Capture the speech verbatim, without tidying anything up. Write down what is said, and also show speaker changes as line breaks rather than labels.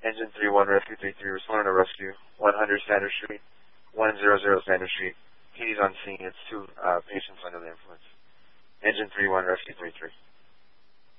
Engine three one, Rescue three three, responding to rescue. one hundred Standard Street, one hundred Standard Street. P D's on scene. It's two uh, patients under the influence. Engine three one, Rescue three three.